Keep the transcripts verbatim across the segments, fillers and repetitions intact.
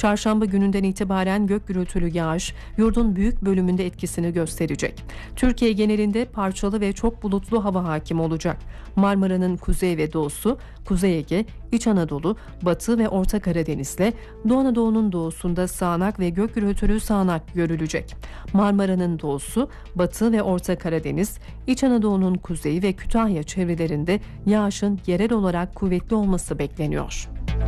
Çarşamba gününden itibaren gök gürültülü yağış yurdun büyük bölümünde etkisini gösterecek. Türkiye genelinde parçalı ve çok bulutlu hava hakim olacak. Marmara'nın kuzey ve doğusu, Kuzey Ege, İç Anadolu, Batı ve Orta Karadeniz'le Doğu Anadolu'nun doğusunda sağanak ve gök gürültülü sağanak görülecek. Marmara'nın doğusu, Batı ve Orta Karadeniz, İç Anadolu'nun kuzeyi ve Kütahya çevrelerinde yağışın yerel olarak kuvvetli olması bekleniyor.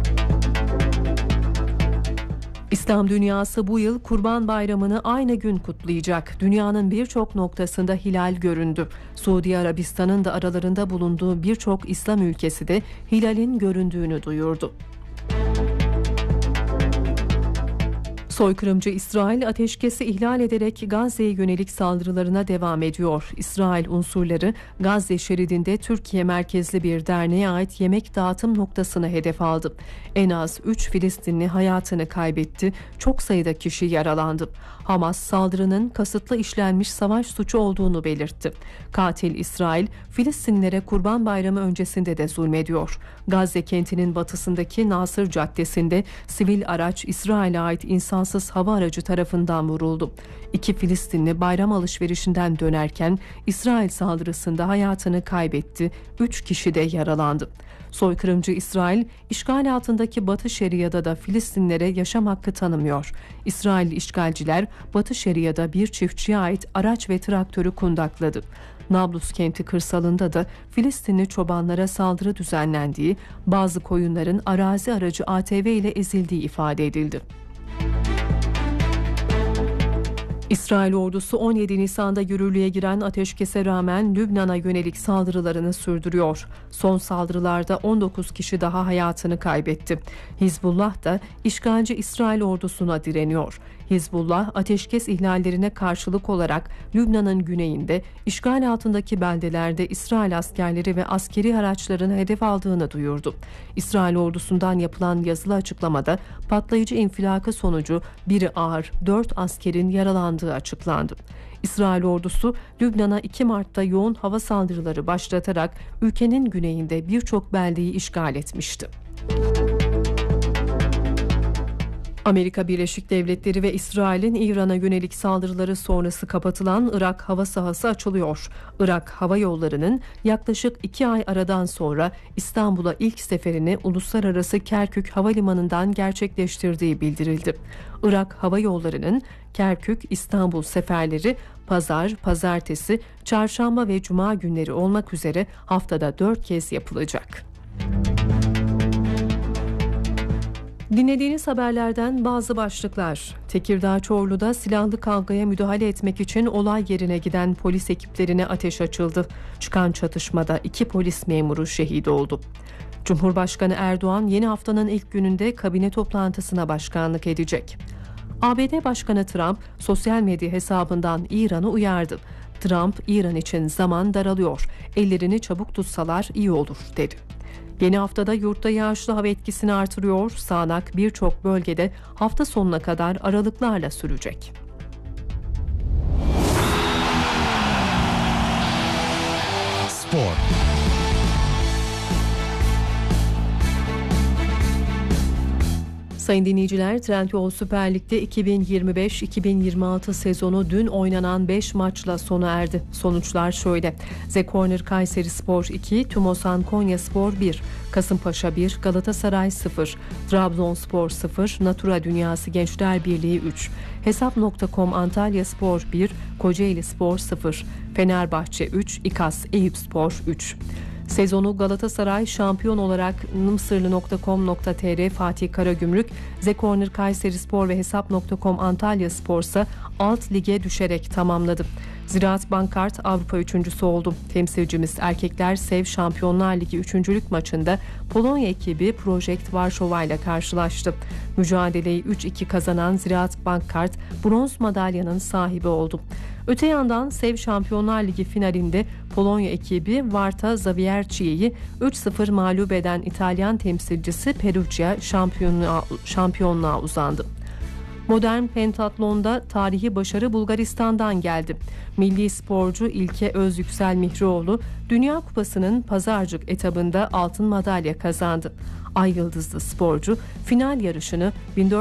İslam dünyası bu yıl Kurban Bayramı'nı aynı gün kutlayacak. Dünyanın birçok noktasında hilal göründü. Suudi Arabistan'ın da aralarında bulunduğu birçok İslam ülkesi de hilalin göründüğünü duyurdu. Soykırımcı İsrail ateşkesi ihlal ederek Gazze'ye yönelik saldırılarına devam ediyor. İsrail unsurları Gazze şeridinde Türkiye merkezli bir derneğe ait yemek dağıtım noktasını hedef aldı. En az üç Filistinli hayatını kaybetti, çok sayıda kişi yaralandı. Hamas saldırının kasıtlı işlenmiş savaş suçu olduğunu belirtti. Katil İsrail, Filistinlilere Kurban Bayramı öncesinde de zulmediyor. Gazze kentinin batısındaki Nasır Caddesi'nde sivil araç İsrail'e ait insansız hava aracı tarafından vuruldu. İki Filistinli bayram alışverişinden dönerken İsrail saldırısında hayatını kaybetti. Üç kişi de yaralandı. Soykırımcı İsrail, işgal altındaki Batı Şeria'da da Filistinlilere yaşam hakkı tanımıyor. İsrail işgalciler Batı Şeria'da bir çiftçiye ait araç ve traktörü kundakladı. Nablus kenti kırsalında da Filistinli çobanlara saldırı düzenlendiği, bazı koyunların arazi aracı A T V ile ezildiği ifade edildi. İsrail ordusu on yedi Nisan'da yürürlüğe giren ateşkese rağmen Lübnan'a yönelik saldırılarını sürdürüyor. Son saldırılarda on dokuz kişi daha hayatını kaybetti. Hizbullah da işgalci İsrail ordusuna direniyor. Hizbullah ateşkes ihlallerine karşılık olarak Lübnan'ın güneyinde işgal altındaki beldelerde İsrail askerleri ve askeri araçlarını hedef aldığını duyurdu. İsrail ordusundan yapılan yazılı açıklamada patlayıcı infilakı sonucu biri ağır, dört askerin yaralandığı açıklandı. İsrail ordusu Lübnan'a iki Mart'ta yoğun hava saldırıları başlatarak ülkenin güneyinde birçok beldeyi işgal etmişti. Amerika Birleşik Devletleri ve İsrail'in İran'a yönelik saldırıları sonrası kapatılan Irak hava sahası açılıyor. Irak Hava Yolları'nın yaklaşık iki ay aradan sonra İstanbul'a ilk seferini Uluslararası Kerkük Havalimanı'ndan gerçekleştirdiği bildirildi. Irak Hava Yolları'nın Kerkük-İstanbul seferleri pazar, pazartesi, çarşamba ve cuma günleri olmak üzere haftada dört kez yapılacak. Dinlediğiniz haberlerden bazı başlıklar. Tekirdağ Çorlu'da silahlı kavgaya müdahale etmek için olay yerine giden polis ekiplerine ateş açıldı. Çıkan çatışmada iki polis memuru şehit oldu. Cumhurbaşkanı Erdoğan yeni haftanın ilk gününde kabine toplantısına başkanlık edecek. A B D Başkanı Trump sosyal medya hesabından İran'ı uyardı. Trump, İran için zaman daralıyor, ellerini çabuk tutsalar iyi olur dedi. Yeni haftada yurtta yağışlı hava etkisini artırıyor. Sağanak birçok bölgede hafta sonuna kadar aralıklarla sürecek. Spor. Sayın dinleyiciler, Trendyol Süper Lig'de iki bin yirmi beş iki bin yirmi altı sezonu dün oynanan beş maçla sona erdi. Sonuçlar şöyle: Zekorner Kayserispor iki, Tümosan Konyaspor bir, Kasımpaşa bir, Galatasaray sıfır, Trabzonspor sıfır, Natura Dünyası Gençler Birliği üç, Hesap nokta com Antalyaspor bir, Kocaelispor sıfır, Fenerbahçe üç, İKAS Eyüpspor üç. Sezonu Galatasaray şampiyon olarak mısırlı nokta com nokta tr, Fatih Karagümrük, Zekorner Kayserispor ve Hesap nokta com Antalyaspor ise alt lige düşerek tamamladı. Ziraat Bankart Avrupa üçüncüsü oldu. Temsilcimiz erkekler Sev Şampiyonlar Ligi üçüncülük maçında Polonya ekibi Project Varşova ile karşılaştı. Mücadeleyi üç iki kazanan Ziraat Bankart bronz madalyanın sahibi oldu. Öte yandan Sev Şampiyonlar Ligi finalinde Polonya ekibi Varta Zawiercie'yi üç sıfır mağlup eden İtalyan temsilcisi Perugia şampiyonluğa, şampiyonluğa uzandı. Modern pentatlonda tarihi başarı Bulgaristan'dan geldi. Milli sporcu İlke Özyüksel Mihrioğlu Dünya Kupası'nın Pazarcık etabında altın madalya kazandı. Ay yıldızlı sporcu final yarışını bin dört yüz